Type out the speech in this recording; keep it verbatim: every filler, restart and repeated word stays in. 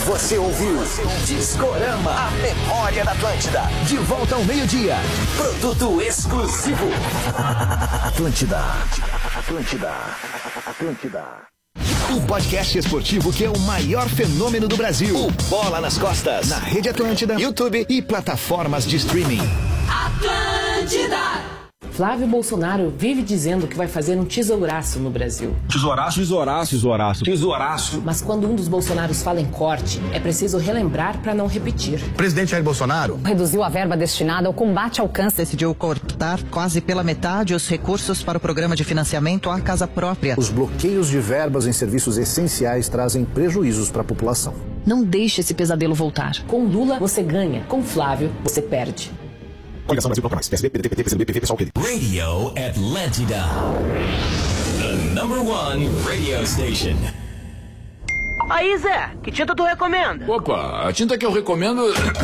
Você ouviu Discorama, a memória da Atlântida. De volta ao meio-dia. Produto exclusivo. Atlântida. Atlântida. Atlântida. O podcast esportivo que é o maior fenômeno do Brasil. O Bola nas Costas. Na Rede Atlântida, YouTube e plataformas de streaming. Atlântida. Flávio Bolsonaro vive dizendo que vai fazer um tesouraço no Brasil. Tesouraço, tesouraço, tesouraço, tesouraço. Mas quando um dos Bolsonaros fala em corte, é preciso relembrar para não repetir. O presidente Jair Bolsonaro reduziu a verba destinada ao combate ao câncer. Decidiu cortar quase pela metade os recursos para o programa de financiamento à casa própria. Os bloqueios de verbas em serviços essenciais trazem prejuízos para a população. Não deixe esse pesadelo voltar. Com Lula, você ganha. Com Flávio, você perde. Coligação Brasil Bloco Mais. P S B, P D T, P C B, P V, Pessoal, P D. Radio Atlântida. The number one radio station. Aí, Zé, que tinta tu recomenda? Opa, a tinta que eu recomendo